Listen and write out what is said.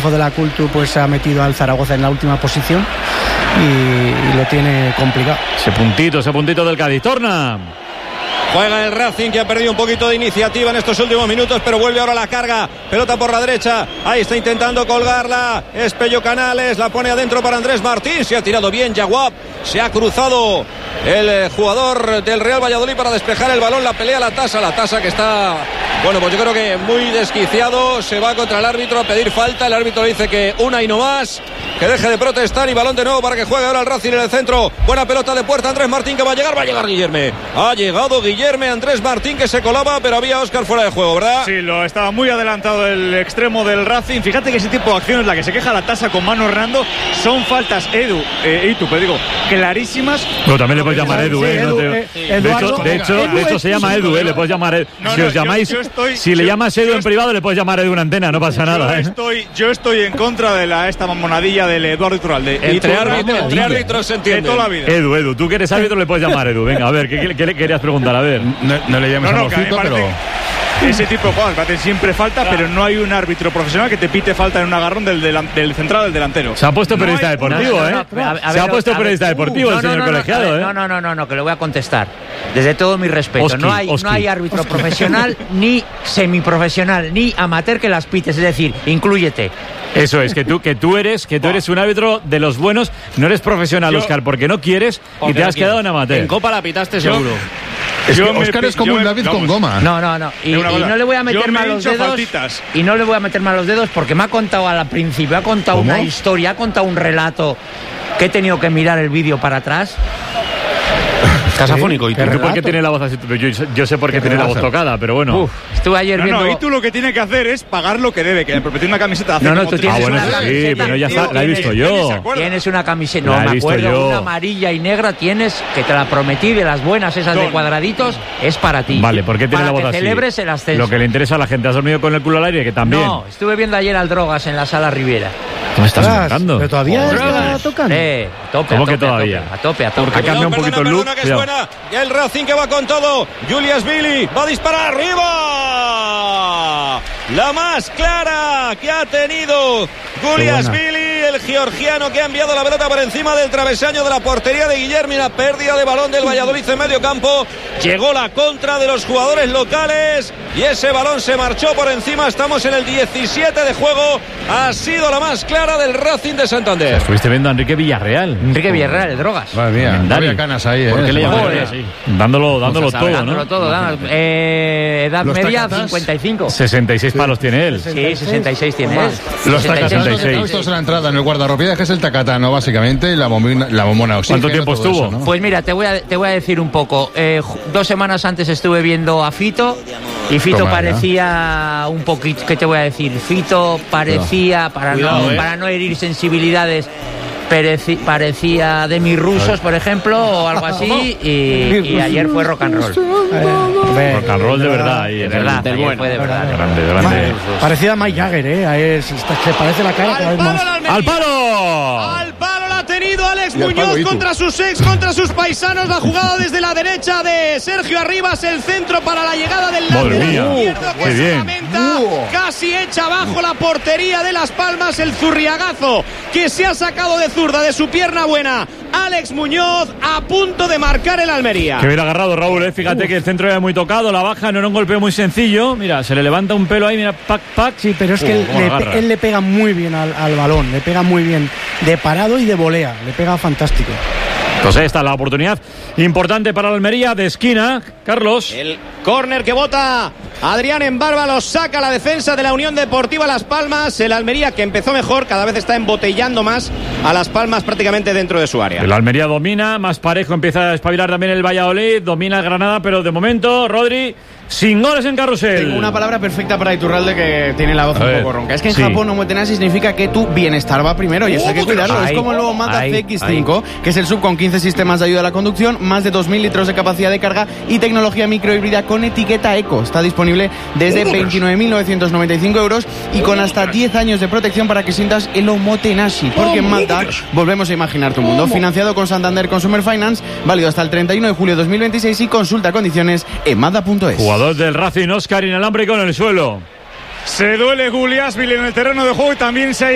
Consejo de la Cultu pues ha metido al Zaragoza en la última posición y lo tiene complicado. Ese puntito del Cádiz. Torna. Juega el Racing, que ha perdido un poquito de iniciativa en estos últimos minutos, pero vuelve ahora la carga. Pelota por la derecha. Ahí está intentando colgarla. Es Pello Canales. La pone adentro para Andrés Martín. Se ha tirado bien Yaguab. Se ha cruzado el jugador del Real Valladolid para despejar el balón. La pelea la Tasa que está, bueno, pues yo creo que muy desquiciado. Se va contra el árbitro a pedir falta. El árbitro le dice que una y no más, que deje de protestar, y balón de nuevo para que juegue ahora el Racing en el centro. Buena pelota de puerta. Andrés Martín, que va a llegar Guillerme. Ha llegado Guillerme. Andrés Martín, que se colaba, pero había Óscar fuera de juego, ¿verdad? Sí, estaba muy adelantado el extremo del Racing. Fíjate que ese tipo de acciones, la que se queja la Tasa con Manu Hernando, son faltas, clarísimas. No, también le puedes llamar Edu, de hecho se llama Edu, le puedes llamar Edu. Si os llamáis, si le llamas Edu en privado, le puedes llamar Edu en antena, no pasa nada. Yo estoy en contra de esta mamonadilla del Eduardo Iturralde. Entre árbitros se entiende. De toda la vida. Edu, tú que eres árbitro le puedes llamar Edu. Venga, a ver, ¿qué le querías preguntar? A ver. No le llames a Mocito, pero... Ese tipo de jugadas siempre falta, pero no hay un árbitro profesional que te pite falta en un agarrón del central del delantero. Se ha puesto periodista deportivo, Se ha puesto periodista deportivo el señor colegiado, No, que le voy a contestar. Desde todo mi respeto. No hay árbitro profesional, ni semiprofesional, ni amateur que las pites. Es decir, inclúyete. Eso es, que tú eres un árbitro de los buenos. No eres profesional, Óscar, porque no quieres y te has quedado en amateur. En Copa la pitaste seguro. Es que Óscar es como un David con goma. No. Y no le voy a meter mal los dedos. Y no le voy a meter mal los dedos porque me ha contado al principio, una historia, ha contado un relato que he tenido que mirar el vídeo para atrás. Casafónico. ¿Y tú por qué tiene la voz así? Yo sé por qué tiene la voz tocada, pero bueno. Estuve ayer viendo... y tú lo que tienes que hacer es pagar lo que debe, que me prometí una camiseta hace tú tienes una camiseta. Sí, pero ya está, la he visto yo. Tienes una camiseta, no me acuerdo, una amarilla y negra tienes, que te la prometí, de las buenas, esas de cuadraditos, es para ti. Vale, ¿por qué tiene la voz así? Para que celebres el ascenso. Lo que le interesa a la gente. ¿Has dormido con el culo al aire? Que también. No, estuve viendo ayer al Drogas en la Sala Riviera. ¿Qué me estás contando? ¿Pero todavía está tocando? ¿Cómo que todavía? A tope. Ha cambiado un poquito el look. Ya el Racing que va con todo. Julius Billy va a disparar arriba. La más clara que ha tenido Julius Billy, el georgiano, que ha enviado la pelota por encima del travesaño de la portería de Guillermo. La pérdida de balón del Valladolid en medio campo. Llegó la contra de los jugadores locales y ese balón se marchó por encima. Estamos en el 17 de juego. Ha sido la más clara del Racing de Santander. Estuviste viendo a Enrique Villarreal, el Drogas. Madre mía, no había canas ahí. ¿Por qué le llamas así? Dándolo todo, edad media, 55. 66 palos tiene él. Sí, 66 tiene él. Los tacatanos que he visto en la entrada en el guardarropiedad, que es el tacatano, básicamente, y la bombona oxígeno. ¿Cuánto tiempo estuvo? Eso, ¿no? Pues mira, te voy a decir un poco. 2 semanas antes estuve viendo a Fito, y Fito parecía un poquito, ¿qué te voy a decir? Fito parecía, para no herir sensibilidades, parecía de mis rusos, por ejemplo, o algo así, y ayer fue rock and roll. Rock and roll de verdad. De verdad, fue de verdad. Grande. Parecía a Mike Jagger, se parece la cara cada vez más. ¡Al palo! ¡Al palo la ha tenido Alex Muñoz contra sus paisanos! La jugada desde la derecha de Sergio Arribas, el centro para la llegada del lateral izquierdo, que se lamenta, casi echa abajo la portería de Las Palmas, el zurriagazo que se ha sacado de zurda de su pierna buena Alex Muñoz, a punto de marcar el Almería. Que hubiera agarrado Raúl, fíjate que el centro era muy tocado, la baja no era un golpeo muy sencillo, mira, se le levanta un pelo ahí, mira, pac. Sí, pero es que él le pega muy bien al balón, le pega muy bien de parado y de volea, le pega fantástico. Entonces esta es la oportunidad importante para la Almería, de esquina, Carlos. El córner que bota Adrián en Barba, lo saca la defensa de la Unión Deportiva Las Palmas. El Almería, que empezó mejor, cada vez está embotellando más a Las Palmas prácticamente dentro de su área. El Almería domina, más parejo, empieza a espabilar también el Valladolid, domina el Granada, pero de momento, Rodri, sin goles en carrusel. Tengo una palabra perfecta para Iturralde, que tiene la voz un poco ronca. Es que en Japón Omotenashi significa que tu bienestar va primero, y eso hay que cuidarlo. Es como el nuevo Mazda CX-5, que es el sub con 15 sistemas de ayuda a la conducción, más de 2.000 litros de capacidad de carga y tecnología microhíbrida con etiqueta eco. Está disponible desde 29.995 euros y con hasta 10 años de protección para que sientas el Omotenashi, porque en Mazda volvemos a imaginar tu mundo. Financiado con Santander Consumer Finance, válido hasta el 31 de julio de 2026, y consulta condiciones en Mazda.es. Jugador del Racing, Óscar inalámbrico en el suelo. Se duele Guliásvili en el terreno de juego, y también se ha